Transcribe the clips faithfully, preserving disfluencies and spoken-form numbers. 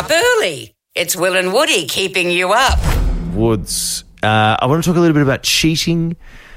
up early. It's Will and Woody keeping you up. Woods, uh, I want to talk a little bit about cheating,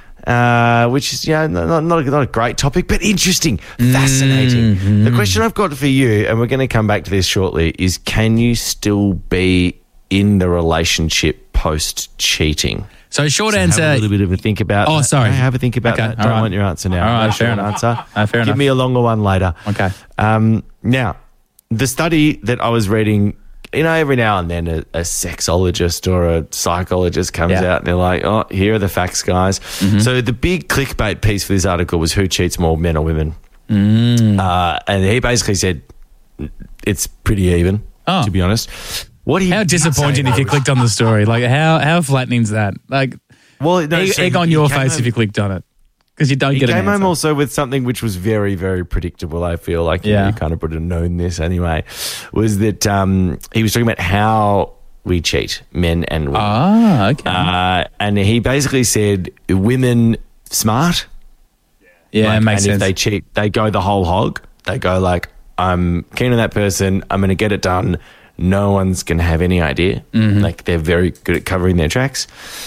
uh, which is yeah, not, not, a, not a great topic, but interesting, fascinating. Mm-hmm. The question I've got for you, and we're going to come back to this shortly, is can you still be in the relationship post-cheating? So short so answer. Have a little bit of a think about Oh, that. sorry. No, have a think about okay, that. Don't right. want your answer now. All right, no fair short enough. answer. Uh, fair Give enough. me a longer one later. Okay. Um, now, the study that I was reading, you know, every now and then a, a sexologist or a psychologist comes Yeah. out and they're like, oh, here are the facts, guys. Mm-hmm. So the big clickbait piece for this article was who cheats more, men or women? Mm. Uh, and he basically said it's pretty even, Oh. to be honest. What he How did disappointing say if you was- clicked on the story. Like, how how flattening is that? Like, Well, no, egg, so egg he- on he your came face home- if you clicked on it. Because you don't He get an came home answer. also with something which was very, very predictable, I feel like. You, Yeah. know, you kind of would have known this anyway, was that um, he was talking about how we cheat, men and women. Ah, okay. Uh, and he basically said women smart. yeah, like, it makes and sense. if they cheat, they go the whole hog. They go like, I'm keen on that person. I'm going to get it done. No one's going to have any idea. Mm-hmm. Like they're very good at covering their tracks.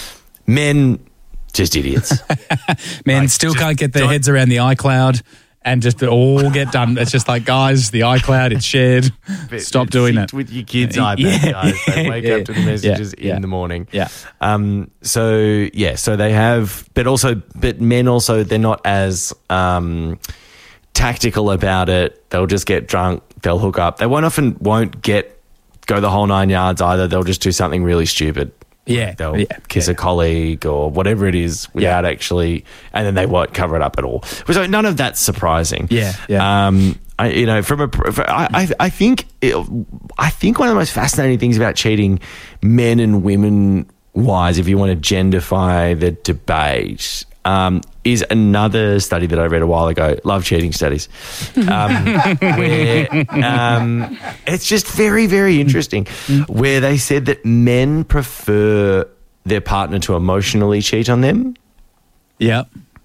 Men, just idiots. Men like, still just can't get their don't- heads around the iCloud and just all get done. It's just like, guys, the iCloud, it's shared. But Stop it's doing synced it. with your kids' Yeah, iPad, guys. They yeah, wake yeah, up to the messages yeah, yeah. in the morning. Yeah. Um. So yeah. So they have, but also, but men also, they're not as um tactical about it. They'll just get drunk. They'll hook up. They won't often won't get go the whole nine yards either. They'll just do something really stupid. Yeah. They'll yeah, kiss yeah. a colleague or whatever it is without actually, and then they won't cover it up at all. So none of that's surprising. Yeah, yeah. Um, I, you know, from a, for, I, I, I think, it, I think one of the most fascinating things about cheating, men and women wise, if you want to genderify the debate, um, is another study that I read a while ago. Love cheating studies, um, where um, it's just very, very interesting. Where they said that men prefer their partner to emotionally cheat on them, Yeah.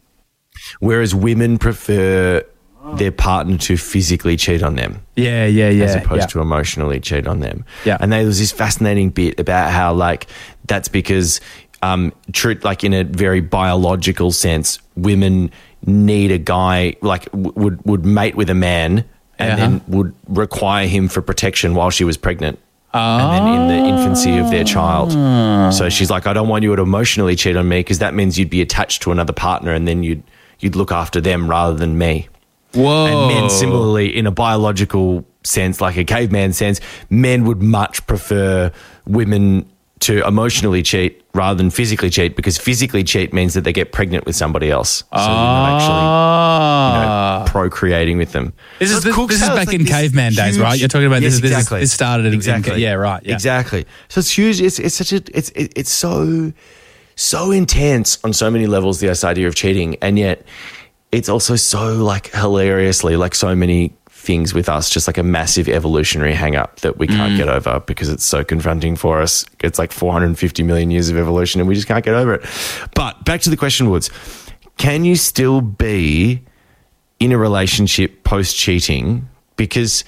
whereas women prefer their partner to physically cheat on them. Yeah, yeah, yeah. As opposed yeah. to emotionally cheat on them. Yeah. And there was this fascinating bit about how, like, that's because, um, true, like, in a very biological sense, women need a guy, like, w- would, would mate with a man and Uh-huh. then would require him for protection while she was pregnant. And then in the infancy of their child. So she's like, I don't want you to emotionally cheat on me because that means you'd be attached to another partner and then you'd, you'd look after them rather than me. Whoa. And men similarly, in a biological sense, like a caveman sense, men would much prefer women to emotionally cheat rather than physically cheat because physically cheat means that they get pregnant with somebody else. So you're not actually you know, procreating with them. This is So this, Cook's this is House, back like in this caveman days, huge- right? You're talking about Yes, this. This, exactly. is, this started in exactly. in, yeah, right. Yeah. Exactly. So it's huge. It's it's such a it's it, it's so so intense on so many levels. This idea of cheating, and yet it's also so like hilariously like so many things with us, just like a massive evolutionary hang up that we can't get over because it's so confronting for us. It's like four hundred fifty million years of evolution and we just can't get over it. But back to the question, Woods, can you still be in a relationship post cheating? Because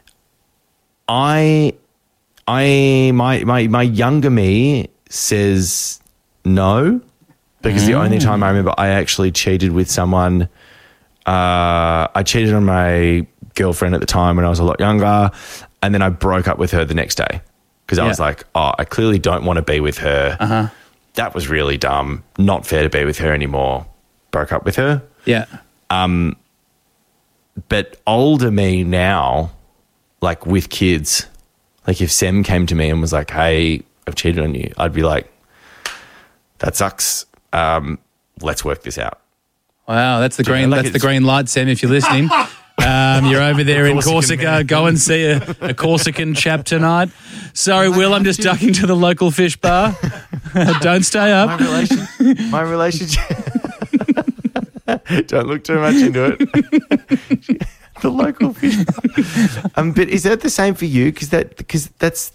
I, I, my, my, my younger me says no, because the only time I remember I actually cheated with someone, uh, I cheated on my girlfriend at the time when I was a lot younger, and then I broke up with her the next day because I Yeah. was like, oh, I clearly don't want to be with her. Uh-huh. That was really dumb. Not fair to be with her anymore. Broke up with her. Yeah. But older me now, like with kids, like if Sem came to me and was like, hey, I've cheated on you, I'd be like, that sucks. Um, let's work this out. Wow, that's the Do you green. know, like that's the it's- green light, Sam. If you're listening, um, you're over there in Corsican Corsica. man. Go and see a, a Corsican chap tonight. Sorry, Will, I'm just ducking to the local fish bar. Don't stay My up. relation, my relationship. Don't look too much into it. The local fish bar. Um, but is that the same for you? Because that because that's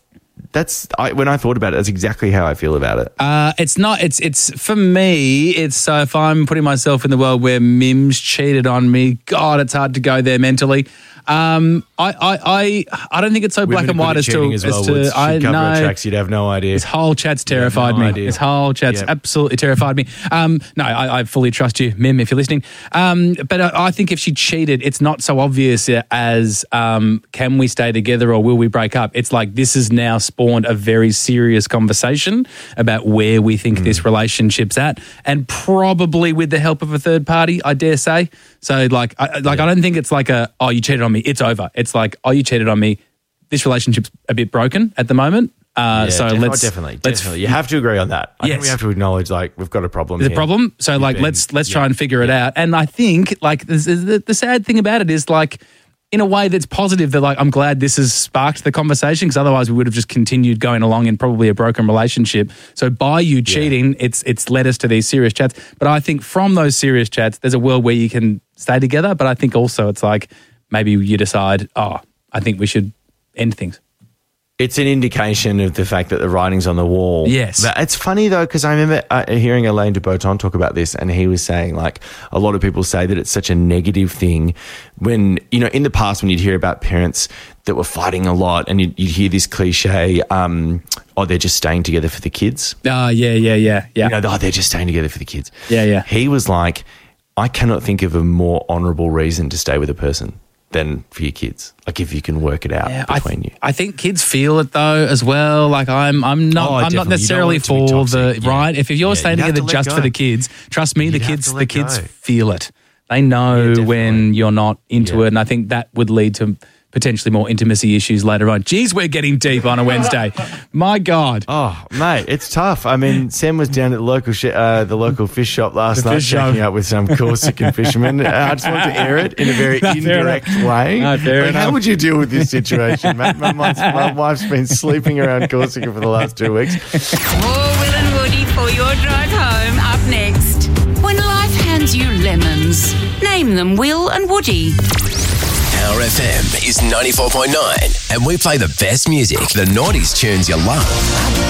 that's I, when I thought about it, that's exactly how I feel about it. Uh, it's not. It's it's for me. It's so if I'm putting myself in the world where Mims cheated on me, God, it's hard to go there mentally. Um, I, I, I, I don't think it's so black and white as to. As well, as to Woods. I She'd cover know. her tracks, you'd have no idea. His whole chat's terrified no me. idea. His whole chat's Yep. absolutely terrified me. Um, no, I, I fully trust you, Mim, if you're listening. Um, but I, I think if she cheated, it's not so obvious as um, can we stay together or will we break up? It's like this has now spawned a very serious conversation about where we think mm. this relationship's at, and probably with the help of a third party, I dare say. So, like, I, like yeah. I don't think it's like a oh, you cheated on me, it's over. It's like oh, you cheated on me. This relationship's a bit broken at the moment. Uh, yeah, so def- let's oh, definitely, let's definitely. You have to agree on that. I yes. think we have to acknowledge like we've got a problem. There's here. a problem. So like been, let's let's yeah, try and figure yeah. it out. And I think like this is the, the sad thing about it is like in a way that's positive that like I'm glad this has sparked the conversation because otherwise we would have just continued going along in probably a broken relationship. So by you cheating, yeah. it's it's led us to these serious chats. But I think from those serious chats, there's a world where you can stay together. But I think also it's like maybe you decide, oh, I think we should end things. It's an indication of the fact that the writing's on the wall. Yes. But it's funny, though, because I remember uh, hearing Alain de Botton talk about this, and he was saying, like, a lot of people say that it's such a negative thing when, you know, in the past when you'd hear about parents that were fighting a lot and you'd, you'd hear this cliche, um, oh, they're just staying together for the kids. Ah, uh, yeah, yeah, yeah, yeah. You know, oh, they're just staying together for the kids. Yeah, yeah. He was like, I cannot think of a more honourable reason to stay with a person than for your kids. Like if you can work it out yeah, between I th- you. I think kids feel it though as well. Like I'm I'm not oh, I'm not necessarily for the yeah. right. If you're yeah, staying you together just go. for the kids, trust me, You'd the kids the kids go. feel it. They know yeah, when you're not into yeah. it, and I think that would lead to potentially more intimacy issues later on. Jeez, we're getting deep on a Wednesday. My God. Oh, mate, it's tough. I mean, Sam was down at the local sh- uh, the local fish shop last The night, fish checking shop. up with some Corsican fishermen. I just want to air it in a very No, indirect way. No, fair like, enough. how would you deal with this situation, mate? My, my, my wife's been sleeping around Corsica for the last two weeks. More Will and Woody for your drive home up next. When life hands you lemons, name them Will and Woody. Power F M is ninety-four point nine and we play the best music, the noughties tunes you love.